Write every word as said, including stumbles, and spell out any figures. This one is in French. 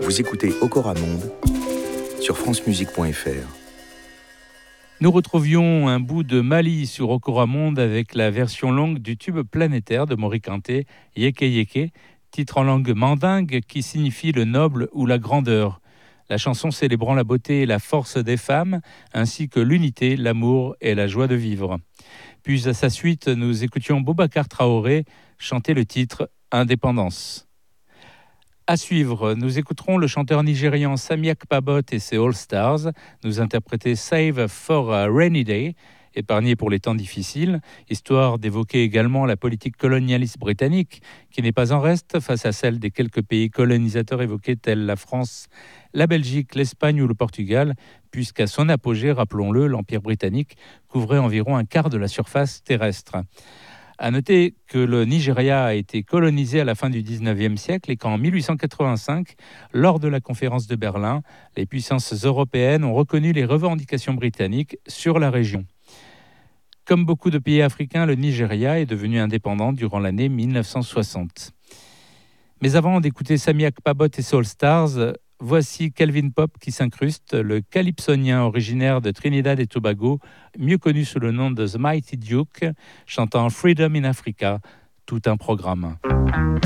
Vous écoutez Okora Monde sur france musique point f r. Nous retrouvions un bout de Mali sur Okora Monde avec la version longue du tube planétaire de Mori Kanté, Yeke Yeke, titre en langue mandingue qui signifie le noble ou la grandeur. La chanson célébrant la beauté et la force des femmes, ainsi que l'unité, l'amour et la joie de vivre. Puis à sa suite, nous écoutions Boubacar Traoré chanter le titre « Indépendance ». À suivre, nous écouterons le chanteur nigérian Samiak Pabot et ses All Stars nous interpréter Save for a Rainy Day, épargné pour les temps difficiles, histoire d'évoquer également la politique colonialiste britannique, qui n'est pas en reste face à celle des quelques pays colonisateurs évoqués tels la France, la Belgique, l'Espagne ou le Portugal, puisqu'à son apogée, rappelons-le, l'Empire britannique couvrait environ un quart de la surface terrestre. À noter que le Nigeria a été colonisé à la fin du dix-neuvième siècle et qu'en mille huit cent quatre-vingt-cinq, lors de la conférence de Berlin, les puissances européennes ont reconnu les revendications britanniques sur la région. Comme beaucoup de pays africains, le Nigeria est devenu indépendant durant l'année mille neuf cent soixante. Mais avant d'écouter Samiak Pabot et Soul Stars, voici Calvin Pop qui s'incruste, le calypsonien originaire de Trinidad et Tobago, mieux connu sous le nom de The Mighty Duke, chantant Freedom in Africa, tout un programme.